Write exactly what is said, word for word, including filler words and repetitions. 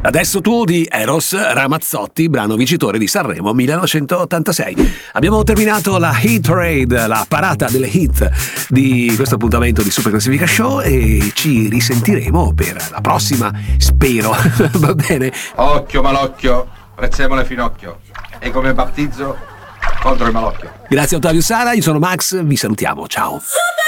Adesso tu di Eros Ramazzotti, brano vincitore di Sanremo millenovecentottantasei. Abbiamo terminato la Hit Parade, la parata delle hit di questo appuntamento di Super Classifica Show, e ci risentiremo per la prossima, spero. Va bene? Occhio malocchio, prezzemole finocchio. E come battizzo contro il malocchio. Grazie a Ottavio Sala, io sono Max, vi salutiamo, ciao.